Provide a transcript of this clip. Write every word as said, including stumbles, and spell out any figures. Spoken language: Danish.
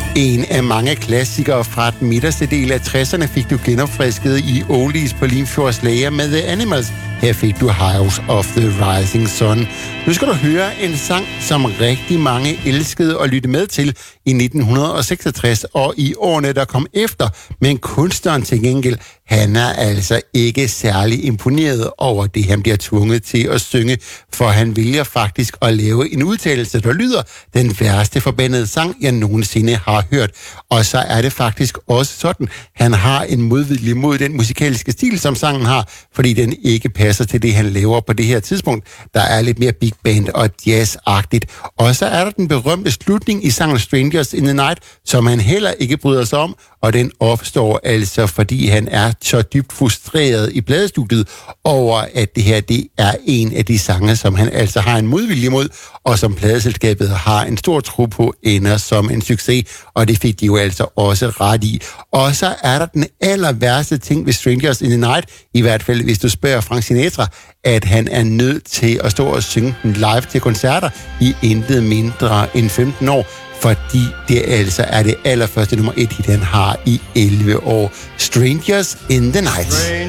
En af mange klassikere fra den midterste del af tresserne fik du genopfrisket i oldies på Limfjords lager med The Animals. Her fik du House of the Rising Sun. Nu skal du høre en sang, som rigtig mange elskede at lytte med til i nitten seksogtres og i årene, der kom efter. Men kunstneren til gengæld, han er altså ikke særlig imponeret over det, han bliver tvunget til at synge, for han vælger faktisk at lave en udtalelse, der lyder den værste forbandede sang, jeg nogensinde har hørt. Og så er det faktisk også sådan, han har en modvilje mod den musikalske stil, som sangen har, fordi den ikke passer til det, han laver på det her tidspunkt. Der er lidt mere big band og jazz-agtigt. Og så er der den berømte slutning i sangen Strangers in the Night, som han heller ikke bryder sig om, og den opstår altså, fordi han er så dybt frustreret i pladestudiet over, at det her det er en af de sange, som han altså har en modvilje mod, og som pladeselskabet har en stor tro på, ender som en succes, og det fik de jo altså også ret i. Og så er der den aller værste ting ved Strangers in the Night, i hvert fald hvis du spørger Frank Sinatra, at han er nødt til at stå og synge den live til koncerter i intet mindre end femten år, fordi det altså er det allerførste nummer et hit, han har i elleve år. Strangers in the Night.